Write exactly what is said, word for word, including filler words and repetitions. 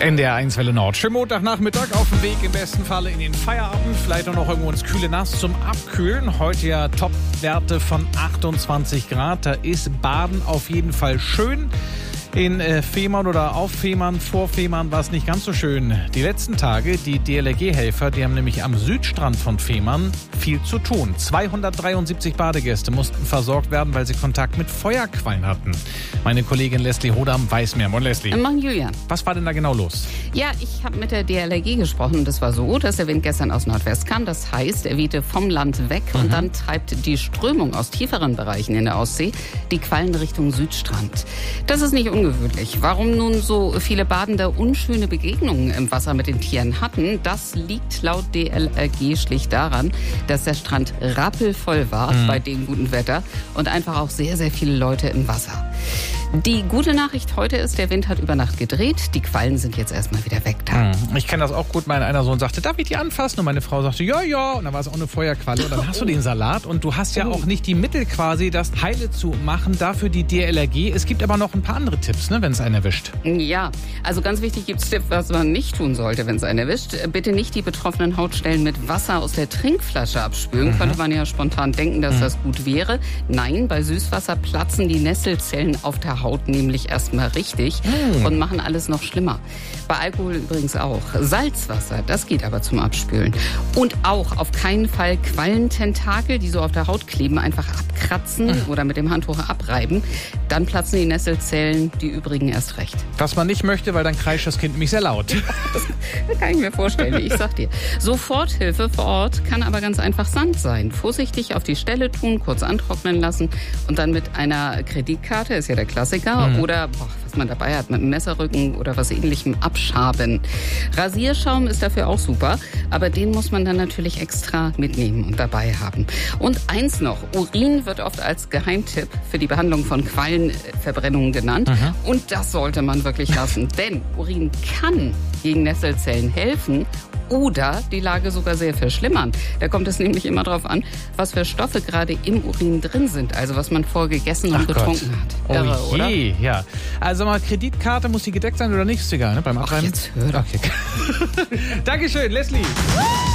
N D R eins Welle Nord. Schönen Montagnachmittag auf dem Weg im besten Falle in den Feierabend. Vielleicht auch noch irgendwo ins kühle Nass zum Abkühlen. Heute ja Top-Werte von achtundzwanzig Grad. Da ist Baden auf jeden Fall schön. In äh, Fehmarn oder auf Fehmarn, vor Fehmarn war es nicht ganz so schön. Die letzten Tage, die D L R G-Helfer, die haben nämlich am Südstrand von Fehmarn viel zu tun. zweihundertdreiundsiebzig Badegäste mussten versorgt werden, weil sie Kontakt mit Feuerquallen hatten. Meine Kollegin Leslie Hodam weiß mehr. Moin Leslie. Moin Julian. Was war denn da genau los? Ja, ich habe mit der D L R G gesprochen und es war so, dass der Wind gestern aus Nordwest kam. Das heißt, er wehte vom Land weg mhm. und dann treibt die Strömung aus tieferen Bereichen in der Ostsee die Quallen Richtung Südstrand. Das ist nicht ungewöhnlich. Warum nun so viele Badende unschöne Begegnungen im Wasser mit den Tieren hatten, das liegt laut D L R G schlicht daran, dass der Strand rappelvoll war mhm. bei dem guten Wetter und einfach auch sehr, sehr viele Leute im Wasser. Die gute Nachricht heute ist, der Wind hat über Nacht gedreht. Die Quallen sind jetzt erstmal wieder weg da. Ich kenne das auch gut. Mein einer Sohn sagte, darf ich die anfassen? Und meine Frau sagte, ja, ja. Und dann war es auch eine Feuerqualle. Und dann hast du den Salat. Und du hast ja auch nicht die Mittel quasi, das heile zu machen. Dafür die D L R G. Es gibt aber noch ein paar andere Tipps, ne, wenn es einen erwischt. Ja, also ganz wichtig gibt es Tipp, was man nicht tun sollte, wenn es einen erwischt. Bitte nicht die betroffenen Hautstellen mit Wasser aus der Trinkflasche abspülen. Mhm. Könnte man ja spontan denken, dass mhm. das gut wäre. Nein, bei Süßwasser platzen die Nesselzellen auf der Haut nämlich erstmal richtig mm. und machen alles noch schlimmer. Bei Alkohol übrigens auch. Salzwasser, das geht aber zum Abspülen. Und auch auf keinen Fall Quallententakel, die so auf der Haut kleben, einfach abkratzen mm. oder mit dem Handtuch abreiben. Dann platzen die Nesselzellen, die übrigen erst recht. Was man nicht möchte, weil dann kreischt das Kind nämlich sehr laut. Das kann ich mir vorstellen, ich sag dir. Soforthilfe vor Ort kann aber ganz einfach Sand sein. Vorsichtig auf die Stelle tun, kurz antrocknen lassen und dann mit einer Kreditkarte, ist ja der Klassiker, mhm. oder boah, was man dabei hat, mit einem Messerrücken oder was Ähnlichem abschaben. Rasierschaum ist dafür auch super, aber den muss man dann natürlich extra mitnehmen und dabei haben. Und eins noch, Urin wird oft als Geheimtipp für die Behandlung von Quallenverbrennungen genannt. Mhm. Und das sollte man wirklich lassen, denn Urin kann gegen Nesselzellen helfen oder die Lage sogar sehr verschlimmern. Da kommt es nämlich immer darauf an, was für Stoffe gerade im Urin drin sind, also was man vorher gegessen und Ach getrunken Gott. hat. Irre, oh je, oder? Ja. Also mal Kreditkarte, muss die gedeckt sein oder nicht? Ist egal, ne? Beim Abreiben. Ach, jetzt hör doch. Okay. Dankeschön, Leslie.